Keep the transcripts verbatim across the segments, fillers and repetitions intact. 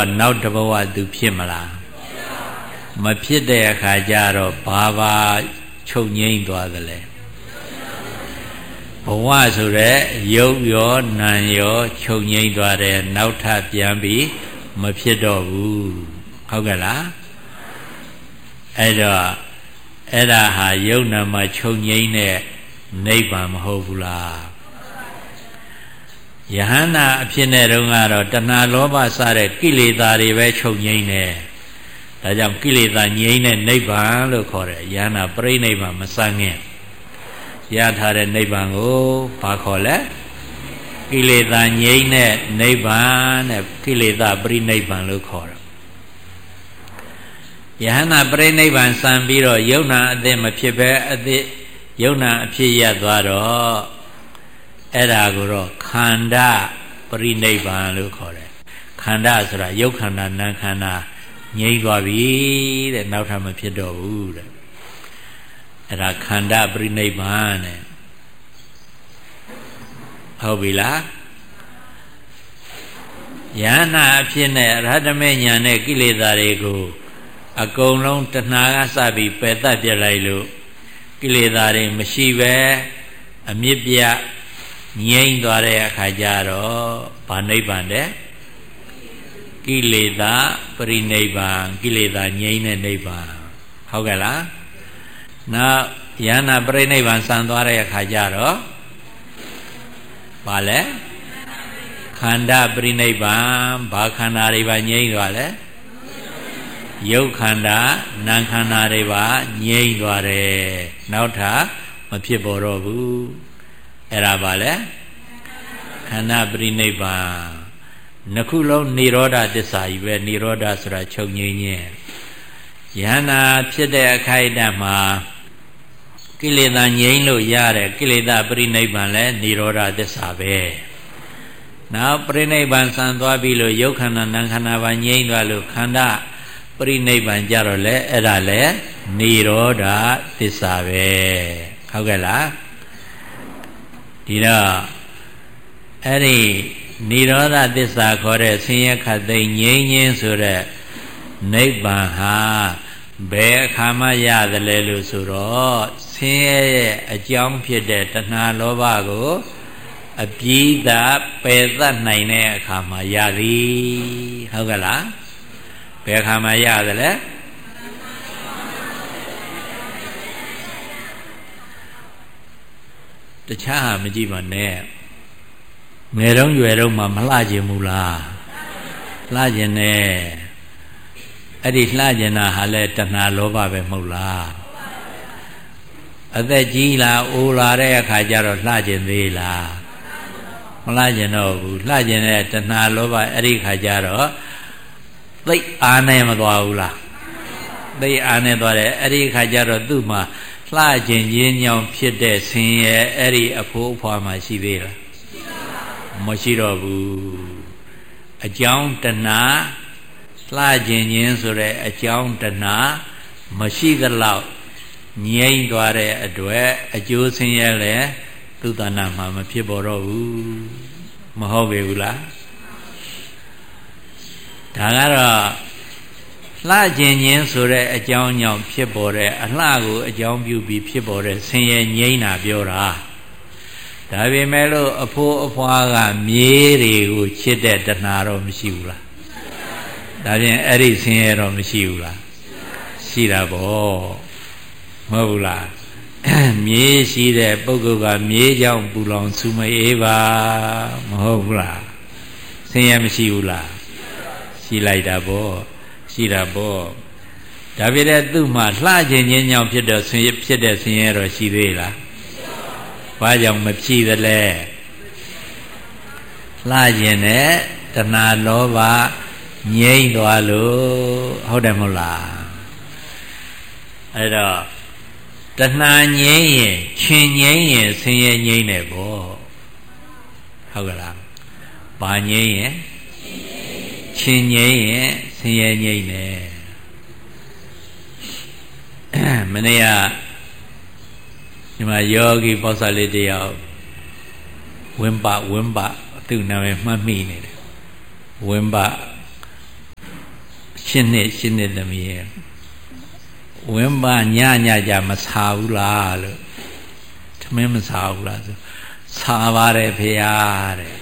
တော့နောက်တစ်ဘဝသူဖြစ်မလားမဖြစ်တဲ့အခါကျတော့ဘာဘာချုပ်ငိမ့်သွားသလဲဘဝဆိုတဲ့ရုပ်ရောနာမ်ရောချုပ်ငိမ့်သွားတယ်နောက်ထပ်ပြန်ပြီးမဖြစ်တော့ဘူးဟုတ်ကဲ့လားအဲ့တော့အဲ့ဒါဟာယုံနာမှာချုပ်ငိမ့်တဲ့နိဗ္ဗာန်မဟုတ်ဘူးလားယဟန္တာအဖြစ်နဲ့တုန်းကတော့တဏှာလောဘစတဲ့ကိလေသာတွေပဲချုပ်ငိမ့်တယ်ဒါကြောင့်ကိလေသာငြိမ့်တဲ့နိဗ္ဗာန်လို့ခေါ်တယ်ယဟန္တာပြိနိဗ္ဗာန်မစငင်ရထားတဲ့နိဗ္ဗာန်ကိုဘာခေါ်လဲကိလေသာငြိမ့်တဲ့နိဗ္ဗာန်နဲ့ကိလေသာပြိနိဗ္ဗာန်လို့ခေါ်တယ်ယဟန္တာပြိနိဗ္ဗာန်စံပြီးတော့ယုံနာအသစ်မဖြစ်ပဲအသစ်ယုံနာအဖြစ်ရသွားတော့အဲ့ဒါကိုတော့ခန္ဓာပြိနိဗ္ဗာန်လို့ခေါ်တယ်ခန္ဓာဆိုတာယုတ်ခန္ဓာနာမ်ခန္ဓာငြိမ့်သွားပြီတဲ့နောက်ထပ်မဖြစ်တော့ဘူးတဲ့အဲ့ဒါခန္ဓာပြိနိဗ္ဗာန်တဲ့ဟုတ်ပြီလားယန္နာအဖြစ်နဲ့အရဟတမေညာနဲ့ကိလေသာတွေကိုအကုန်လုံးတဏှာကစပြီးပယ်တတ်ပြလိုက်လို့ကိလေသာတွေမရှိပဲအမြစ်ပြငြိမ့်သွားတဲ့အခါကျတော့ဗာနိဗ္ဗာန်တဲ့ကိလေသာပရိနိဗ္ဗာန်ကိလေသာငြိမ့်တဲ့နိဗ္ဗာန်ဟုတ်ကဲ့လားနောက်ယန္နာပရိနိဗ္ဗာန်စံသွားတဲ့အခါကျတော့ဘာလဲခန္ဓာပရိနိဗ္ဗာန်ဘာခန္ဓာတွေပါငြိမ့်သွားလဲယုတ်ခန္ဓာနာမ်ခန္ဓာတွေပါငြိမ့်သွားတယ်နောက်ထပ်မဖြစ်ပေါ်တော့ဘူးအဲ့ဒါပါလေခန္ဓာပရိနိဗ္ဗာန်နှစ်ခုလုံးនិရောဓသစ္စာကြီးပဲនិရောဓဆိုတာချုပ်ငြိမ်းခြင်းယန္နာဖြစ်တဲ့အခိုက်အတန့်မှာကိလေသာငြိမ်းလို့ရတဲ့ကိလေသာပရိနိဗ္ဗာန်လည်းនិရောဓသစ္စာပဲနောက်ပရိနိဗ္ဗာန်ဆံသွားပြီလို့ယုတ်ခန္ဓာနာမ်ခန္ဓာပါငြိမ်းသွားလို့ခန္ဓာပရိနိဗ္ဗာန်ကြတော့လေအဲ့ဒါလေនិရောဓသစ္စာပဲဟုတ်ကဲ့လားဒီတော့အဲ့ဒီនិရောဓသစ္စာခေါ်တဲ့ဆင်းရဲခတ်သိမ်းငြိမ်းခြင်းဆိုတဲ့နိဗ္ဗာန်ဟာဘယ်အခါမှရတယ်လဲလို့ဆိုတော့ဆင်းရဲရဲ့အကြောင်းဖြစ်တဲ့တဏှာလောဘကိုအပြီးသာပယ်တတ်နိုင်တဲ့အခါမှာရသည်ဟုတ်ကဲ့လားဘယ်အခါမှရတယ်လဲတခြားဟာမကြည့်ပါနဲ့ငယ်တုန်းရွယ်တုန်းမှာမလှကျင်ဘူးလားလှကျင်တယ်အဲ့ဒီလှကျင်တာဟာလဲတဏှာလောဘပဲမဟုတ်လားအသက်ကြီးလာအိုလာတဲ့အခါကျတော့လှကျင်သေးလားမလှကျင်တော့ဘူးလှကျင်တဲ့တဏှာလောဘအဲ့ဒီခါကျတော့သိအားနဲ့မသွားဘူးလားသိအားနဲ့သွားတယ်အဲ့ဒီခါကျတော့သူ့မှာလှကျင်ခြင်းကြောင့်ဖြစ်တဲ့ဆင်းရဲအဲ့ဒီအဖို့အဖွာမှာရှိသေးလားမရှိတော့ဘူးအကြောင်းတဏှာလှကျင်ခြင်းဆိုတဲ့အကြောင်းတဏှာမရှိသလောက်ငြိမ့်သွားတဲ့အတွက်အကျိုးဆင်းရဲလည်းသူ့တဏှာမှာမဖြစ်ပေါ်တော့ဘူးမဟုတ်ပေဘူးလားဒါကတော့လှကျင်ခြင်းဆိုတဲ့အကြောင်းကြောင့်ဖြစ်ပေါ်တဲ့အလှကိုအကြောင်းပြုပြီးဖြစ်ပေါ်တဲ့ဆင်းရဲငြိမ့်တာပြောတာဒါပေမဲ့လို့အဖိုးအဖွားကမြေးတွေကိုချစ်တဲ့တဏှာတော့မရှိဘူးလားဒါဖြင့်အဲ့ဒီဆင်းရဲတော့မရှိဘူးလားရှိတာပေါ့မဟုတ်ဘူးလားမြေးရှိတဲ့ပုဂ္ဂိုလ်ကမြေးကြောင့်ပူလောင်ဆူမအေးပါမဟုတ်ဘူးလားဆင်းရဲမရှိဘူးလားရှိလိုက်တာပေါ့ရှိတာပေါ့ဒါပြတဲ့သူ့မှာလှကျင်ခြင်းကြောင့်ဖြစ်တဲ့ဆင်းရဲဖြစ်တဲ့ဆင်းရဲတော့ရှိသေးလားဘာကြောင့်မဖြစ်သလဲလှကျင်တဲ့တဏှာလောဘငြိမ့်သွားလို့ဟုတ်တယ်မဟုတ်လားအဲ့တော့တဏှာငြိမ့်ရင်ရှင်ငြိမ့်ရင်ဆင်းရဲငြိမ့်တယ်ပေါ့ဟုတ်ကလားဘာငြိမ့်ရင်ရှင်ငြိမ့်ရင်ဆင်းရဲငြိမ့်တယ်မနေ့ကဒီမှာယောဂီပေါ့ဆာလေးတယောက်ဝင်းပဝင်းပသူ့နာမည်မှတ်မိနေတယ်ဝင်းပဖြစ်နှစ်ရှင်းနှစ်သမီးရဲ့ဝင်းပါညညကြမစားဘူးလားလို့ထမင်းမစားဘူးလားဆိုစားပါတယ်ဖေဟာတဲ့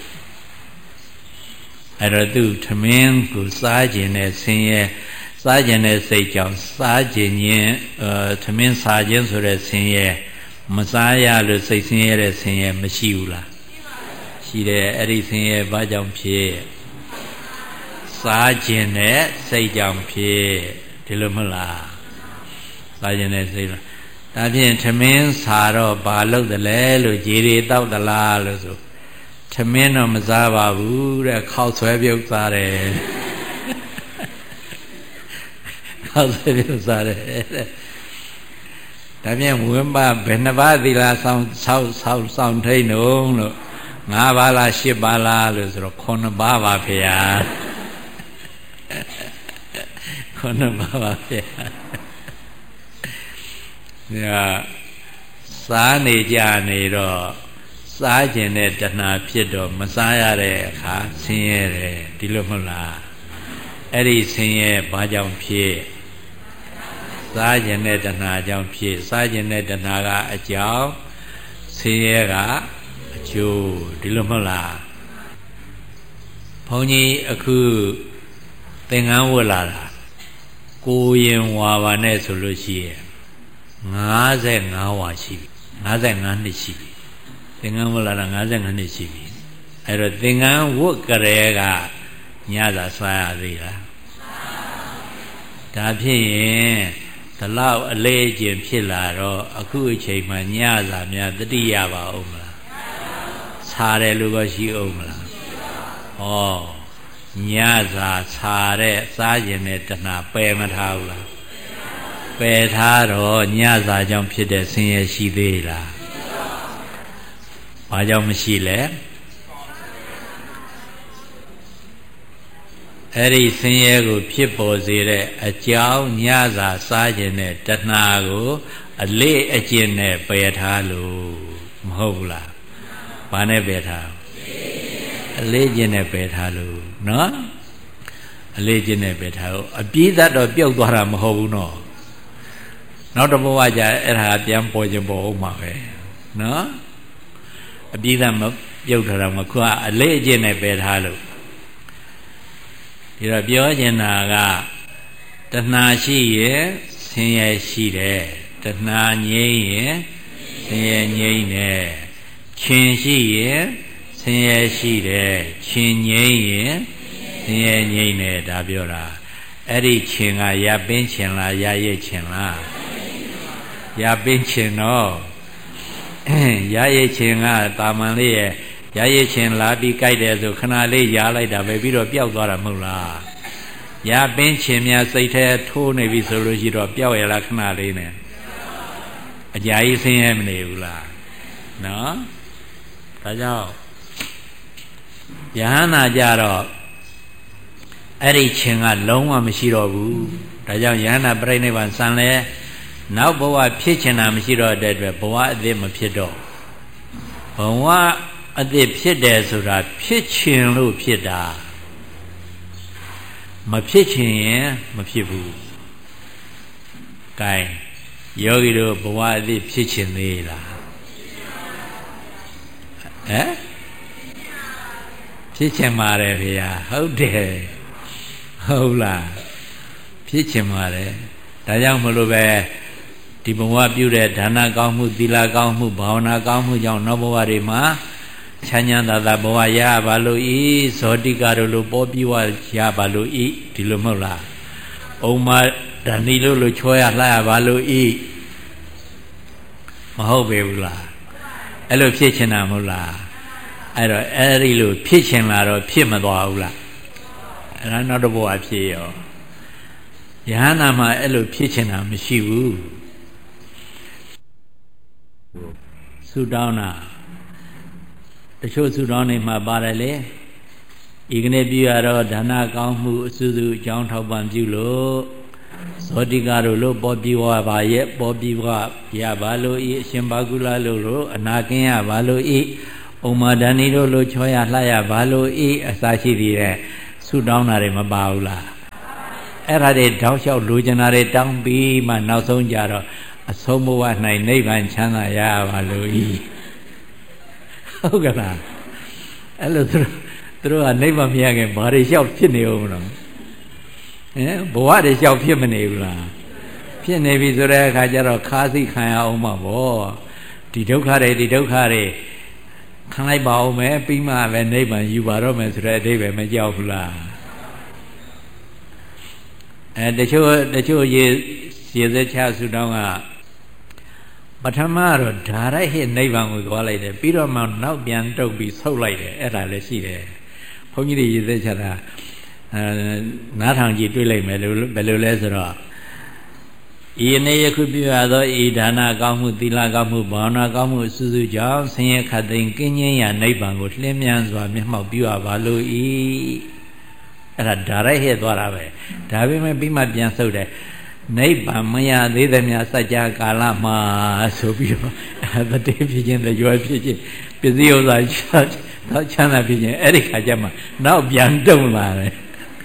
အဲ့တော့သူထမင်းကိုစားခြင်းနဲ့ဆင်းရဲစားခြင်းနဲ့စိတ်ကြောင့်စားခြင်းချင်းအဲထမင်းစားခြင်းဆိုတဲ့ဆင်းရဲမစားရလို့စိတ်ဆင်းရဲတဲ့ဆင်းရဲမရှိဘူးလားရှိတယ်အဲ့ဒီဆင်းရဲဘာကြောင့်ဖြစ်စားခြင်းနဲ့စိတ်ကြောင့်ဖြစ်ဒီလိုမဟုတ်လားစားခြင်းနဲ့စိတ်လားဒါဖြင့်ထမင်းစားတော့ဘာလုပ်တယ်လဲလို့ကြေရီတောက်သလားလို့ဆိုထမင်းတော့မစားပါဘူးတဲ့ခောက်ဆွဲပြုတ်စားတယ်ခောက်ဆွဲပြုတ်စားတယ်တဲ့ဒါဖြင့်ဝင်းပါဘယ်နှပါးသီလဆောင်ဆောက်ဆောက်ဆောင်ထိန်တော့လို့ငါးပါးလားရှစ်ပါးလားလို့ဆိုတော့ခုနှစ်ပါးပါဖေဟာခုနှစ်ပါးပါဖေဟာညာစားနေကြနေတော့စားခြင်းနဲ့တဏှာဖြစ်တော့မစားရတဲ့အခါဆင်းရဲတယ်ဒီလိုမဟုတ်လားအဲ့ဒီဆင်းရဲဘာကြောင့်ဖြစ်စားခြင်းနဲ့တဏှာကြောင့်ဖြစ်စားခြင်းနဲ့တဏှာကအကြောင်းဆင်းရဲကအကျိုးဒီလိုမဟုတ်လားဘုန်းကြီးအခုသင်္ကန်းဝတ်လာတာကိုရင်ဝါပါနဲ့ဆိုလို့ရှိရင်ငါးငါးဝါရှိပြီငါးငါးနှစ်ရှိပြီသင်္ကန်းဝတ်လာတာငါးငါးနှစ်ရှိပြီအဲ့တော့သင်္ကန်းဝတ်ကြရဲကညစာစားရသေးလားဒါဖြစ်ရင်ဒီလောက်အလေးအကျင့်ဖြစ်လာတော့အခုအချိန်မှညစာများတတိယပါအောင်မလားစားတယ်လို့ក៏ရှိအောင်မလားဩညစာစားတဲ့စားခြင်းနဲ့တဏှာပယ်မထားဘူးလားပယ်ထားတော့ညစာကြောင့်ဖြစ်တဲ့ဆင်းရဲရှိသေးလားဘာကြောင့်မရှိလဲအဲ့ဒီဆင်းရဲကိုဖြစ်ပေါ်စေတဲ့အကြောင်းညစာစားခြင်းနဲ့တဏှာကိုအလေးအကျင့်နဲ့ပယ်ထားလို့မဟုတ်ဘူးလားဘာနဲ့ပယ်ထားအလေးကျင့်နဲ့ပယ်ထားလို့နော်အလေးကျင့်နဲ့ပယ်ထားလို့အပြည့်သတ်တော့ပြုတ်သွားတာမဟုတ်ဘူးနော်နောက်တစ်ဘဝကျအဲ့ဒါပြန်ပေါ်ခြင်းပေါ်အောင်မှာပဲနော်အပြည့်သတ်မပြုတ်ထားတာမခုကအလေးအကျင့်နဲ့ပယ်ထားလို့ဒီတော့ပြောချင်တာကတဏှာရှိရင်ဆင်းရဲရှိတယ်တဏှာငြိမ်းရင်ဆင်းရဲငြိမ်းတယ်ခြင်းရှိရင်ဆင်းရဲရှိတယ်ခြင်းငြိမ်းရင်ဆင်းရဲငြိမ်းတယ်ဒါပြောတာအဲ့ဒီခြင်းကရပင်းခြင်းလားရရစ်ခြင်းလားရပင်းခြင်းတော့ရရစ်ခြင်းကတာမန်လေးရဲ့ရရစ်ခြင်းလာပြီးကြိုက်တယ်ဆိုခဏလေးရလိုက်တာပဲပြီးတော့ပျောက်သွားတာမဟုတ်လားရပင်းခြင်းများစိတ်ထဲထိုးနေပြီဆိုလို့ရှိတော့ပျောက်ရလားခဏလေးနဲ့အကြာကြီးဆင်းရဲမနေဘူးလားနော်ဒါကြောင့်ယဟန္တာကြတော့အဲ့ဒီခြင်းကလုံးဝမရှိတော့ဘူးဒါကြောင့်ယဟန္တာပြိဋိဘံစံလဲနောက်ဘဝဖြစ်ချင်တာမရှိတော့တဲ့အတွက်ဘဝအသစ်မဖြစ်တော့ဘဝအသစ်ဖြစ်တယ်ဆိုတာဖြစ်ချင်လို့ဖြစ်တာမဖြစ်ချင်ရင်မဖြစ်ဘူး gain ယောဂီတို့ဘဝအသစ်ဖြစ်ချင်သေးလားဟမ်ဖြစ်ချင်ပါတယ်ဖေဟာဟုတ်တယ်ဟုတ်လားဖြစ်ချင်ပါတယ်ဒါကြောင့်မလို့ပဲဒီဘဝပြုတဲ့ဒါနကောင်းမှုသီလကောင်းမှုဘာဝနာကောင်းမှုကြောင့်နောက်ဘဝတွေမှာချမ်းချမ်းသာသာဘဝရပါလို့ဤဇောတိကတို့လိုပေါ်ပြီးဝရပါလို့ဤဒီလိုမဟုတ်လားဩမဓာနီလို့လို့ချောရလှရပါလို့ဤမဟုတ်ပေဘူးလားအဲ့လိုဖြစ်ချင်တာမဟုတ်လားအဲ့တော့အဲ့ဒီလိုဖြစ်ချင်လာတော့ဖြစ်မသွားဘူးလားအဲ့ဒါနောက်တစ်ဘဝဖြစ်ရောယဟန္တာမှာအဲ့လိုဖြစ်ချင်တာမရှိဘူးဆုတောင်းတာတချို့ဆုတောင်းနေမှာပါတယ်လေဤကနေ့ပြုရတော့ဒါနကောင်းမှုအစုစုအကြောင်းထောက်ပံ့ပြုလို့ဇောတိကတို့လို့ပေါ်ပြီးဝပါရဲ့ပေါ်ပြီးဝရပါလို့ဤအရှင်ဘာကုလလို့လို့အနာကင်းရပါလို့ဤဥမ္မာဒဏီတို့လို့ချောရလှရပါလို့ဤအစာရှိသေးတဲ့ဆုတောင်းတာတွေမပါဘူးလားအဲ့ဒါတွေတောက်လျှောက်လူကျင်တာတွေတောင်းပြီးမှနောက်ဆုံးကြတော့အဆုံးဘဝ၌နိဗ္ဗာန်ချမ်းသာရပါလို့ဤဟုတ်ကလားအဲ့လိုသူသူတို့ကနိဗ္ဗာန်မရခင်ဘာတွေလျှောက်ဖြစ်နေဦးမလို့ဟင်ဘဝတွေလျှောက်ဖြစ်မနေဘူးလားဖြစ်နေပြီဆိုတဲ့အခါကျတော့ခါးစိခံရအောင်မှာဗောဒီဒုက္ခတွေဒီဒုက္ခတွေခံလိုက်ပါအောင်မယ်ပြီးမှပဲနိဗ္ဗာန်ယူပါတော့မယ်ဆိုတဲ့အဓိပ္ပာယ်မကြောက်ဘူးလားအဲတချို့တချို့ရေရေသက်ချဆူတောင်းကပထမတော့ဓာရိုက်ဟိနိဗ္ဗာန်ကိုသွားလိုက်တယ်ပြီးတော့မှနောက်ပြန်တုပ်ပြီးဆုတ်လိုက်တယ်အဲ့ဒါလည်းရှိတယ်ဘုန်းကြီးတွေရေသက်ချတာအဲနားထောင်ကြည့်တွေ့လိုက်မယ်လို့ဘယ်လိုလဲဆိုတော့ဤနေ့ယခုပြုရသောဤဒါနကောင်းမှုသီလကောင်းမှုဘာဝနာကောင်းမှုအစုစုကြောင့်ဆင်းရဲခတ်သိမ်းကင်းငြိမ်းရာနိဗ္ဗာန်ကိုလင်းမြန်စွာမျက်မှောက်ပြုရပါလို့ဤအဲ့ဒါဒါရိုက်ဟဲ့သွားတာပဲဒါပေမဲ့ပြီးမှပြန်ဆုပ်တယ်နိဗ္ဗာန်မရသေးသမျှစัจ जा ကာလမှာဆိုပြီးတော့တတိဖြစ်ခြင်းတရွယ်ဖြစ်ခြင်းပစ္စည်းဥစ္စာတော့ချမ်းသာဖြစ်ခြင်းအဲ့ဒီခါကျမှနောက်ပြန်တုံလာတယ်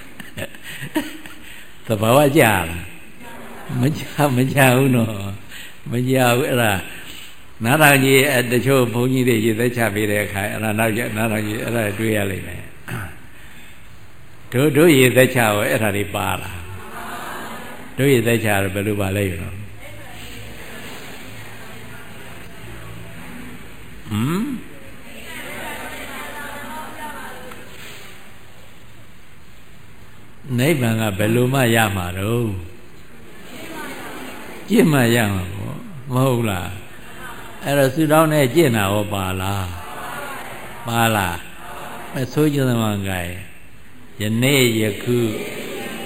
သဘာဝကြလားမကြမကြဘူးနော်မကြဘူးအဲ့ဒါနားထောင်ကြီးတချို့ဘုန်းကြီးတွေရေသက်ချပေးတဲ့အခါအဲ့ဒါနောက်ကျနားထောင်ကြီးအဲ့ဒါတွေ့ရလိမ့်မယ်တို့တို့ရေသက်ချရောအဲ့ဒါတွေပါလားတို့ရေသက်ချရောဘယ်လိုပါလဲရောဟမ်နိဗ္ဗာန်ကဘယ်လိုမှရမှာတော့ကျင့်မှရမှာပေါ့မဟုတ်လားအဲ့တော့သုတောင်းနဲ့ကျင့်တာရောပါလားပါလားမဆိုးကြသမားကဲယနေ့ယခု